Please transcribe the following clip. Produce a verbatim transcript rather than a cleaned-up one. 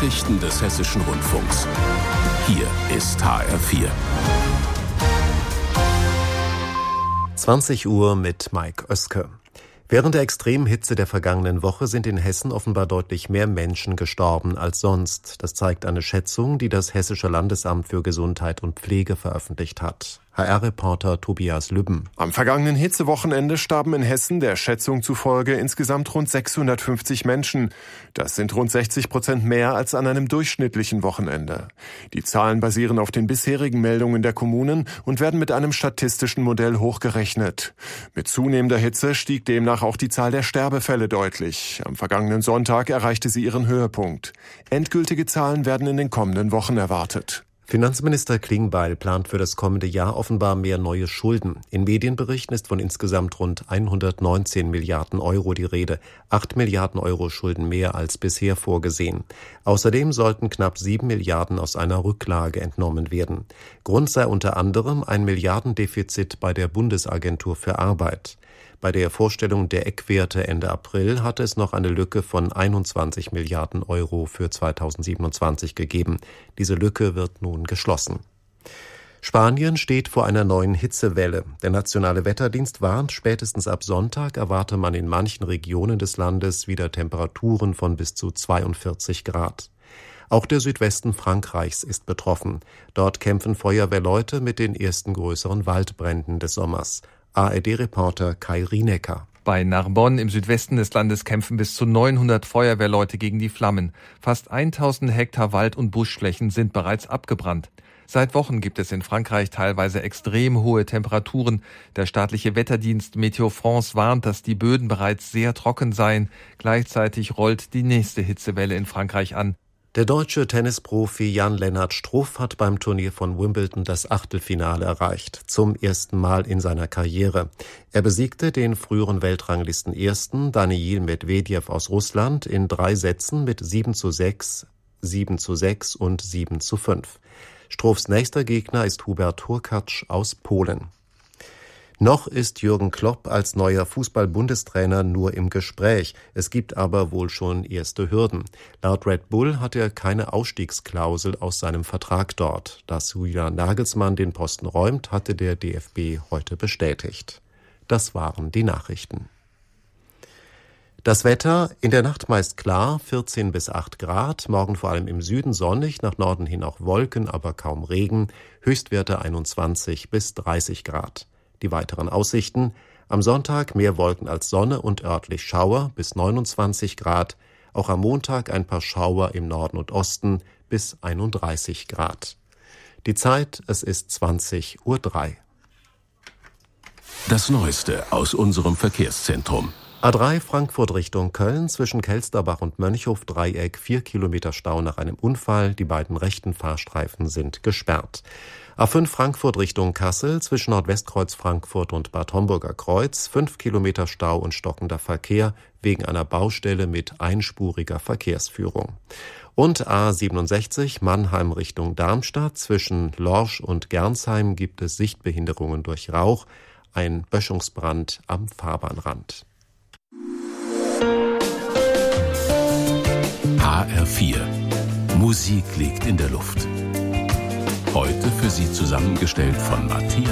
Nachrichten des Hessischen Rundfunks. Hier ist H R vier. zwanzig Uhr mit Mike Oeske. Während der extremen Hitze der vergangenen Woche sind in Hessen offenbar deutlich mehr Menschen gestorben als sonst. Das zeigt eine Schätzung, die das Hessische Landesamt für Gesundheit und Pflege veröffentlicht hat. H R-Reporter Tobias Lübben. Am vergangenen Hitzewochenende starben in Hessen der Schätzung zufolge insgesamt rund sechshundertfünfzig Menschen. Das sind rund sechzig Prozent mehr als an einem durchschnittlichen Wochenende. Die Zahlen basieren auf den bisherigen Meldungen der Kommunen und werden mit einem statistischen Modell hochgerechnet. Mit zunehmender Hitze stieg demnach auch die Zahl der Sterbefälle deutlich. Am vergangenen Sonntag erreichte sie ihren Höhepunkt. Endgültige Zahlen werden in den kommenden Wochen erwartet. Finanzminister Klingbeil plant für das kommende Jahr offenbar mehr neue Schulden. In Medienberichten ist von insgesamt rund hundertneunzehn Milliarden Euro die Rede, acht Milliarden Euro Schulden mehr als bisher vorgesehen. Außerdem sollten knapp sieben Milliarden aus einer Rücklage entnommen werden. Grund sei unter anderem ein Milliardendefizit bei der Bundesagentur für Arbeit. Bei der Vorstellung der Eckwerte Ende April hatte es noch eine Lücke von einundzwanzig Milliarden Euro für zweitausendsiebenundzwanzig gegeben. Diese Lücke wird nun geschlossen. Spanien steht vor einer neuen Hitzewelle. Der Nationale Wetterdienst warnt, spätestens ab Sonntag erwarte man in manchen Regionen des Landes wieder Temperaturen von bis zu zweiundvierzig Grad. Auch der Südwesten Frankreichs ist betroffen. Dort kämpfen Feuerwehrleute mit den ersten größeren Waldbränden des Sommers. A R D-Reporter Kai Rienecker. Bei Narbonne im Südwesten des Landes kämpfen bis zu neunhundert Feuerwehrleute gegen die Flammen. Fast tausend Hektar Wald- und Buschflächen sind bereits abgebrannt. Seit Wochen gibt es in Frankreich teilweise extrem hohe Temperaturen. Der staatliche Wetterdienst Météo France warnt, dass die Böden bereits sehr trocken seien. Gleichzeitig rollt die nächste Hitzewelle in Frankreich an. Der deutsche Tennisprofi Jan-Lennart Struff hat beim Turnier von Wimbledon das Achtelfinale erreicht, zum ersten Mal in seiner Karriere. Er besiegte den früheren Weltranglistenersten Daniil Medvedev aus Russland in drei Sätzen mit sieben zu sechs, sieben zu sechs und sieben zu fünf. Struffs nächster Gegner ist Hubert Hurkacz aus Polen. Noch ist Jürgen Klopp als neuer Fußball-Bundestrainer nur im Gespräch. Es gibt aber wohl schon erste Hürden. Laut Red Bull hat er keine Ausstiegsklausel aus seinem Vertrag dort. Dass Julian Nagelsmann den Posten räumt, hatte der D F B heute bestätigt. Das waren die Nachrichten. Das Wetter, in der Nacht meist klar, vierzehn bis acht Grad, morgen vor allem im Süden sonnig, nach Norden hin auch Wolken, aber kaum Regen, Höchstwerte einundzwanzig bis dreißig Grad. Die weiteren Aussichten: am Sonntag mehr Wolken als Sonne und örtlich Schauer bis neunundzwanzig Grad, auch am Montag ein paar Schauer im Norden und Osten bis einunddreißig Grad. Die Zeit, es ist zwanzig Uhr drei. Das Neueste aus unserem Verkehrszentrum. A drei Frankfurt Richtung Köln, zwischen Kelsterbach und Mönchhof-Dreieck, vier Kilometer Stau nach einem Unfall. Die beiden rechten Fahrstreifen sind gesperrt. A fünf Frankfurt Richtung Kassel, zwischen Nordwestkreuz Frankfurt und Bad Homburger Kreuz, fünf Kilometer Stau und stockender Verkehr wegen einer Baustelle mit einspuriger Verkehrsführung. Und A siebenundsechzig Mannheim Richtung Darmstadt, zwischen Lorsch und Gernsheim gibt es Sichtbehinderungen durch Rauch, ein Böschungsbrand am Fahrbahnrand. H R vier. Musik liegt in der Luft. Heute für Sie zusammengestellt von Matthias